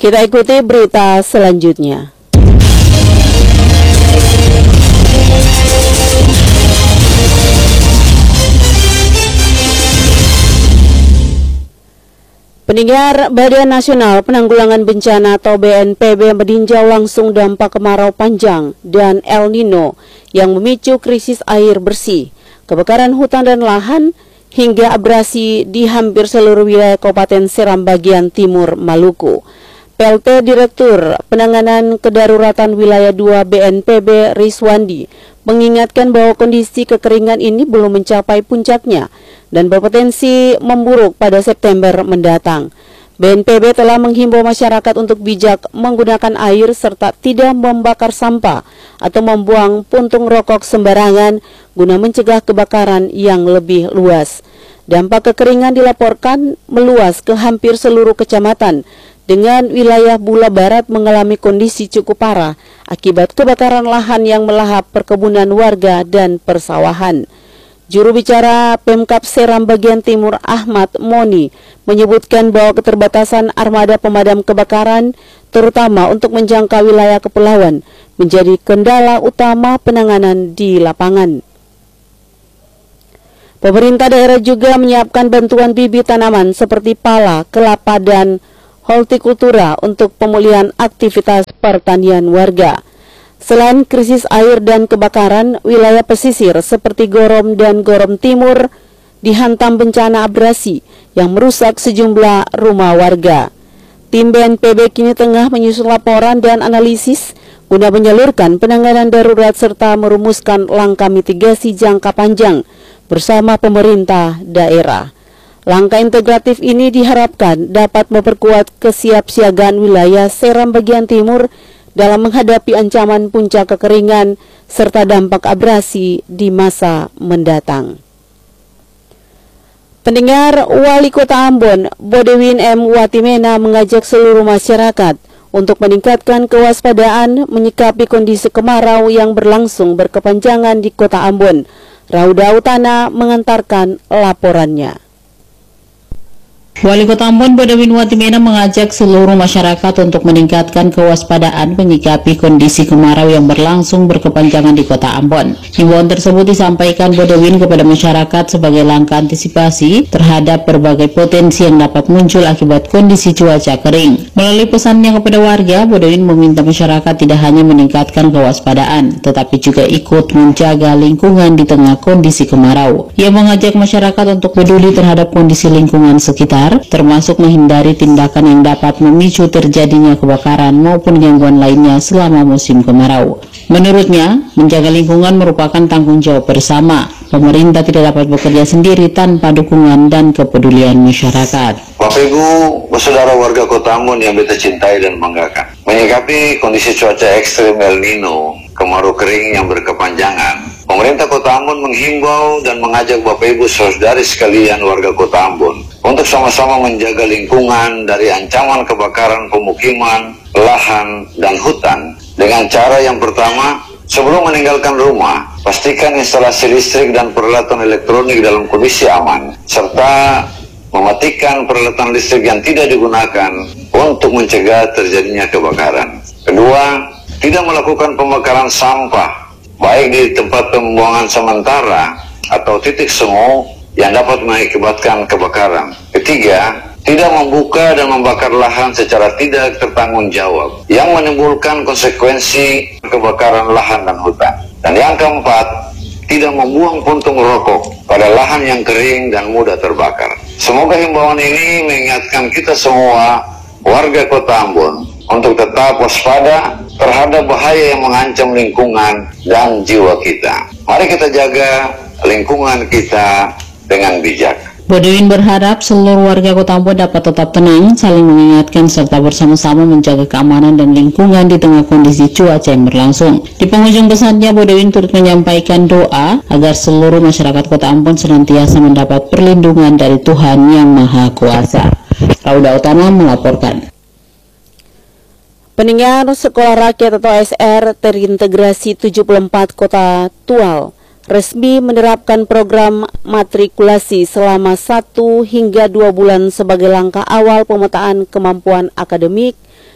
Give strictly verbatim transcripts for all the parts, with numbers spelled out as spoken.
Kita ikuti berita selanjutnya. Pendengar, Badan Nasional Penanggulangan Bencana atau B N P B meninjau langsung dampak kemarau panjang dan El Nino yang memicu krisis air bersih, kebakaran hutan dan lahan, hingga abrasi di hampir seluruh wilayah Kabupaten Seram bagian timur Maluku. P L T Direktur Penanganan Kedaruratan Wilayah dua B N P B Riswandi mengingatkan bahwa kondisi kekeringan ini belum mencapai puncaknya dan berpotensi memburuk pada September mendatang. B N P B telah menghimbau masyarakat untuk bijak menggunakan air serta tidak membakar sampah atau membuang puntung rokok sembarangan guna mencegah kebakaran yang lebih luas. Dampak kekeringan dilaporkan meluas ke hampir seluruh kecamatan, dengan wilayah Bula Barat mengalami kondisi cukup parah akibat kebakaran lahan yang melahap perkebunan warga dan persawahan. Juru bicara Pemkab Seram bagian timur Ahmad Moni menyebutkan bahwa keterbatasan armada pemadam kebakaran, terutama untuk menjangkau wilayah kepulauan, menjadi kendala utama penanganan di lapangan. Pemerintah daerah juga menyiapkan bantuan bibit tanaman seperti pala, kelapa, dan hortikultura untuk pemulihan aktivitas pertanian warga. Selain krisis air dan kebakaran, wilayah pesisir seperti Gorom dan Gorom Timur dihantam bencana abrasi yang merusak sejumlah rumah warga. Tim B N P B kini tengah menyusun laporan dan analisis guna menyalurkan penanganan darurat serta merumuskan langkah mitigasi jangka panjang bersama pemerintah daerah. Langkah integratif ini diharapkan dapat memperkuat kesiapsiagaan wilayah Seram bagian timur dalam menghadapi ancaman puncak kekeringan serta dampak abrasi di masa mendatang. Pendengar, Wali Kota Ambon, Bodewin M. Watimena mengajak seluruh masyarakat untuk meningkatkan kewaspadaan menyikapi kondisi kemarau yang berlangsung berkepanjangan di Kota Ambon. Rauda Utana mengantarkan laporannya. Wali Kota Ambon Bodewin Watimena mengajak seluruh masyarakat untuk meningkatkan kewaspadaan menyikapi kondisi kemarau yang berlangsung berkepanjangan di Kota Ambon. Himbauan tersebut disampaikan Bodewin kepada masyarakat sebagai langkah antisipasi terhadap berbagai potensi yang dapat muncul akibat kondisi cuaca kering. Melalui pesannya kepada warga, Bodewin meminta masyarakat tidak hanya meningkatkan kewaspadaan, tetapi juga ikut menjaga lingkungan di tengah kondisi kemarau. Ia mengajak masyarakat untuk peduli terhadap kondisi lingkungan sekitar, termasuk menghindari tindakan yang dapat memicu terjadinya kebakaran maupun gangguan lainnya selama musim kemarau. Menurutnya, menjaga lingkungan merupakan tanggung jawab bersama. Pemerintah tidak dapat bekerja sendiri tanpa dukungan dan kepedulian masyarakat. Bapak Ibu, saudara warga Kota Ambon yang beta cintai dan banggakan, menyikapi kondisi cuaca ekstrim El Nino, kemarau kering yang berkepanjangan, pemerintah Kota Ambon menghimbau dan mengajak Bapak Ibu saudari sekalian warga Kota Ambon untuk sama-sama menjaga lingkungan dari ancaman kebakaran pemukiman, lahan, dan hutan dengan cara yang pertama, sebelum meninggalkan rumah, pastikan instalasi listrik dan peralatan elektronik dalam kondisi aman, serta mematikan peralatan listrik yang tidak digunakan untuk mencegah terjadinya kebakaran. Kedua, tidak melakukan pembakaran sampah, baik di tempat pembuangan sementara atau titik semu yang dapat mengakibatkan kebakaran. Ketiga, tidak membuka dan membakar lahan secara tidak tertanggung jawab yang menimbulkan konsekuensi kebakaran lahan dan hutan. Dan yang keempat, tidak membuang puntung rokok pada lahan yang kering dan mudah terbakar. Semoga himbauan ini mengingatkan kita semua warga Kota Ambon untuk tetap waspada terhadap bahaya yang mengancam lingkungan dan jiwa kita. Mari kita jaga lingkungan kita dengan bijak. Bodewin berharap seluruh warga Kota Ambon dapat tetap tenang, saling mengingatkan serta bersama-sama menjaga keamanan dan lingkungan di tengah kondisi cuaca yang berlangsung. Di penghujung pesannya, Bodewin turut menyampaikan doa agar seluruh masyarakat Kota Ambon senantiasa mendapat perlindungan dari Tuhan Yang Maha Kuasa. Rauda Utama melaporkan. Pendengar, Sekolah Rakyat atau S R terintegrasi tujuh puluh empat Kota Tual resmi menerapkan program matrikulasi selama satu hingga dua bulan sebagai langkah awal pemetaan kemampuan akademik,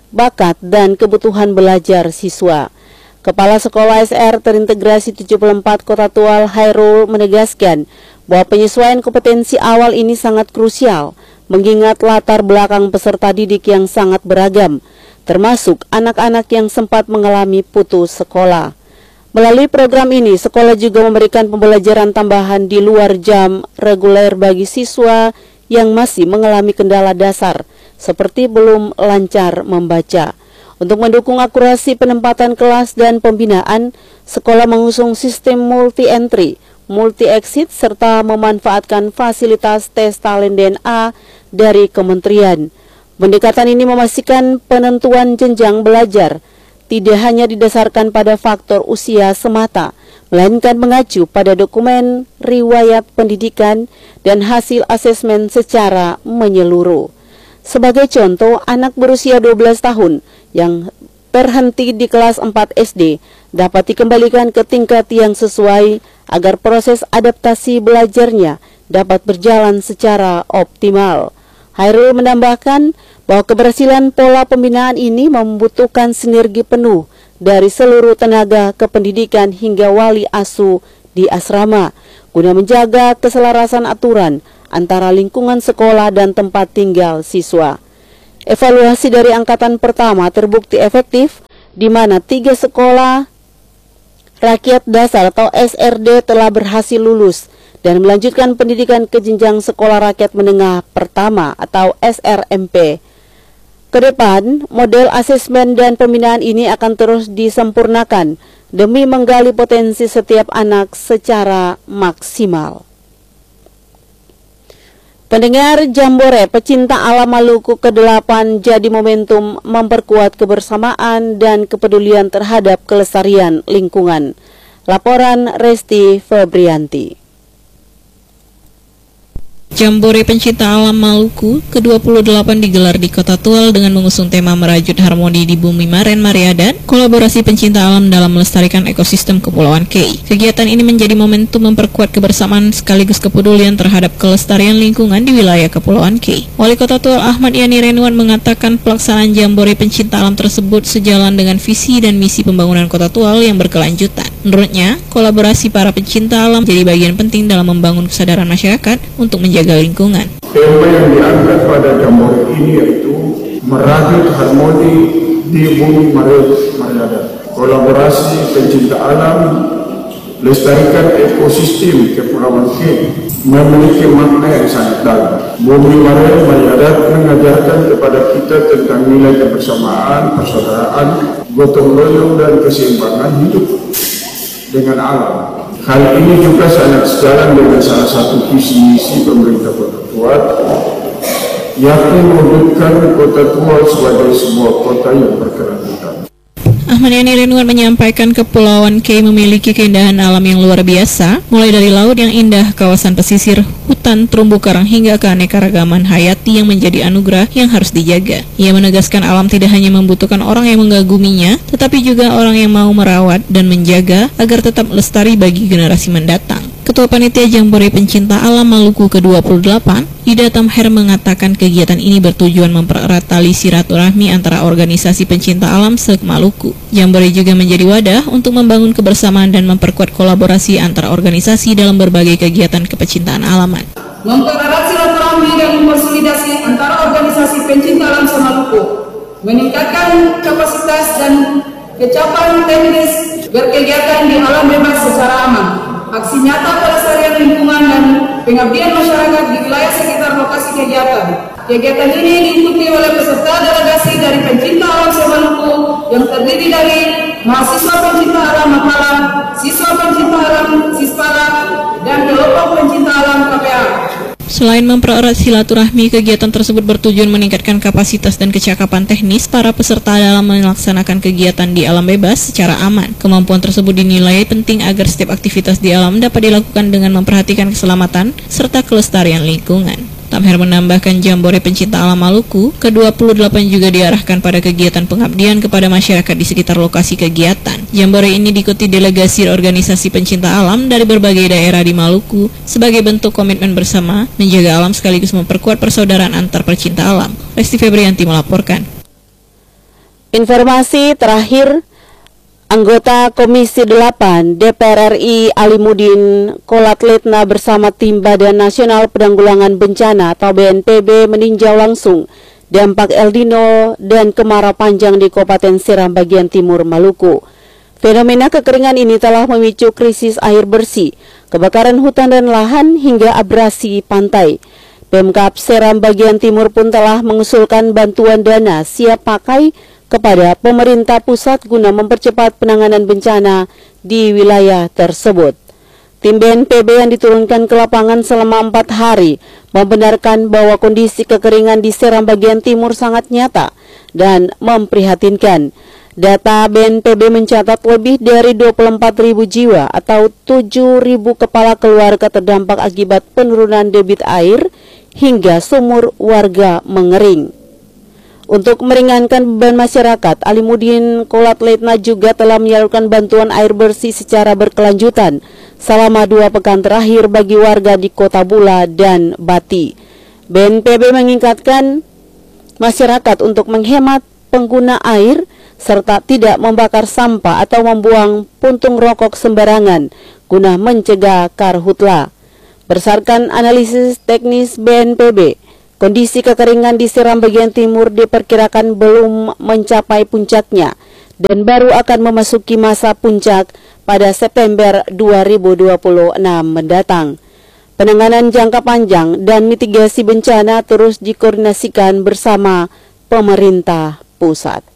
bakat, dan kebutuhan belajar siswa. Kepala Sekolah S R Terintegrasi tujuh puluh empat Kota Tual Hairul menegaskan bahwa penyesuaian kompetensi awal ini sangat krusial, mengingat latar belakang peserta didik yang sangat beragam, termasuk anak-anak yang sempat mengalami putus sekolah. Melalui program ini, sekolah juga memberikan pembelajaran tambahan di luar jam reguler bagi siswa yang masih mengalami kendala dasar, seperti belum lancar membaca. Untuk mendukung akurasi penempatan kelas dan pembinaan, sekolah mengusung sistem multi-entry, multi-exit, serta memanfaatkan fasilitas tes talent D N A dari kementerian. Pendekatan ini memastikan penentuan jenjang belajar tidak hanya didasarkan pada faktor usia semata, melainkan mengacu pada dokumen, riwayat pendidikan, dan hasil asesmen secara menyeluruh. Sebagai contoh, anak berusia dua belas tahun yang berhenti di kelas empat S D dapat dikembalikan ke tingkat yang sesuai agar proses adaptasi belajarnya dapat berjalan secara optimal. Hairul menambahkan bahwa keberhasilan pola pembinaan ini membutuhkan sinergi penuh dari seluruh tenaga kependidikan hingga wali asuh di asrama guna menjaga keselarasan aturan antara lingkungan sekolah dan tempat tinggal siswa. Evaluasi dari angkatan pertama terbukti efektif, di mana tiga sekolah rakyat dasar atau S R D telah berhasil lulus dan melanjutkan pendidikan ke jenjang sekolah rakyat menengah pertama atau S R M P. Kedepan, model asesmen dan pembinaan ini akan terus disempurnakan demi menggali potensi setiap anak secara maksimal. Pendengar Jambore Pecinta Alam Maluku kedelapan jadi momentum memperkuat kebersamaan dan kepedulian terhadap kelestarian lingkungan. Laporan Resti Febrianti. Jambore Pencinta Alam Maluku ke dua puluh delapan digelar di Kota Tual dengan mengusung tema Merajut Harmoni di Bumi Maren Mariadan, kolaborasi pencinta alam dalam melestarikan ekosistem Kepulauan Kei. Kegiatan ini menjadi momentum memperkuat kebersamaan sekaligus kepedulian terhadap kelestarian lingkungan di wilayah Kepulauan Kei. Wali Kota Tual Ahmad Yani Renwan mengatakan pelaksanaan Jambore Pencinta Alam tersebut sejalan dengan visi dan misi pembangunan Kota Tual yang berkelanjutan. Menurutnya, kolaborasi para pencinta alam jadi bagian penting dalam membangun kesadaran masyarakat untuk menjaga lingkungan. Tema yang diangkat pada Jambore ini yaitu merajut harmoni di Bumi Mariadan. Kolaborasi pencinta alam, lestarikan ekosistem Kepulauan Kei memiliki makna yang sangat dalam. Bumi Mariadan mengajarkan kepada kita tentang nilai kebersamaan, persaudaraan, gotong royong dan keseimbangan hidup dengan alam. Hal ini juga sangat sejalan dengan salah satu visi misi pemerintah Kota Tual, yakni mewujudkan Kota Tual sebagai sebuah kota yang berkelanjutan. Ahmad Yani Renwan menyampaikan Kepulauan Kei memiliki keindahan alam yang luar biasa, mulai dari laut yang indah, kawasan pesisir, hutan, terumbu karang, hingga keanekaragaman hayati yang menjadi anugerah yang harus dijaga. Ia menegaskan alam tidak hanya membutuhkan orang yang mengaguminya, tetapi juga orang yang mau merawat dan menjaga agar tetap lestari bagi generasi mendatang. Ketua Panitia Jambore Pencinta Alam Maluku ke dua puluh delapan, Ida Tamher mengatakan kegiatan ini bertujuan mempererat tali silaturahmi antara organisasi pencinta alam se-Maluku. Jambore juga menjadi wadah untuk membangun kebersamaan dan memperkuat kolaborasi antara organisasi dalam berbagai kegiatan kepecintaan alaman. Mempererat silaturahmi dan konsolidasi antara organisasi pencinta alam se-Maluku, meningkatkan kapasitas dan kecapan teknis berkegiatan di alam bebas secara aman. Aksi nyata pelestarian lingkungan dan pengabdian masyarakat di wilayah sekitar lokasi kegiatan. Kegiatan ini diikuti oleh peserta delegasi dari pencinta alam se-Maluku yang terdiri dari mahasiswa pencinta alam Makalam, siswa pencinta alam Sispala, dan kelompok pencinta alam K P A. Selain mempererat silaturahmi, kegiatan tersebut bertujuan meningkatkan kapasitas dan kecakapan teknis para peserta dalam melaksanakan kegiatan di alam bebas secara aman. Kemampuan tersebut dinilai penting agar setiap aktivitas di alam dapat dilakukan dengan memperhatikan keselamatan serta kelestarian lingkungan. Tamher menambahkan Jambore Pencinta Alam Maluku ke dua puluh delapan juga diarahkan pada kegiatan pengabdian kepada masyarakat di sekitar lokasi kegiatan. Jambore ini diikuti delegasi organisasi pencinta alam dari berbagai daerah di Maluku sebagai bentuk komitmen bersama menjaga alam sekaligus memperkuat persaudaraan antar pecinta alam. Resti Febrianti melaporkan. Informasi terakhir, anggota Komisi delapan D P R R I Alimuddin Kolatletna bersama tim Badan Nasional Penanggulangan Bencana atau B N P B meninjau langsung dampak El Nino dan kemarau panjang di Kabupaten Seram bagian timur Maluku. Fenomena kekeringan ini telah memicu krisis air bersih, kebakaran hutan dan lahan hingga abrasi pantai. Pemkab Seram bagian timur pun telah mengusulkan bantuan dana siap pakai kepada pemerintah pusat guna mempercepat penanganan bencana di wilayah tersebut. Tim B N P B yang diturunkan ke lapangan selama empat hari membenarkan bahwa kondisi kekeringan di Seram bagian timur sangat nyata dan memprihatinkan. Data B N P B mencatat lebih dari dua puluh empat ribu jiwa atau tujuh ribu kepala keluarga terdampak akibat penurunan debit air hingga sumur warga mengering. Untuk meringankan beban masyarakat, Alimuddin Kolatletna juga telah menyalurkan bantuan air bersih secara berkelanjutan selama dua pekan terakhir bagi warga di Kota Bula dan Bati. B N P B mengingatkan masyarakat untuk menghemat pengguna air serta tidak membakar sampah atau membuang puntung rokok sembarangan guna mencegah karhutla. Berdasarkan analisis teknis B N P B, kondisi kekeringan di Seram bagian timur diperkirakan belum mencapai puncaknya dan baru akan memasuki masa puncak pada September dua ribu dua puluh enam mendatang. Penanganan jangka panjang dan mitigasi bencana terus dikoordinasikan bersama pemerintah pusat.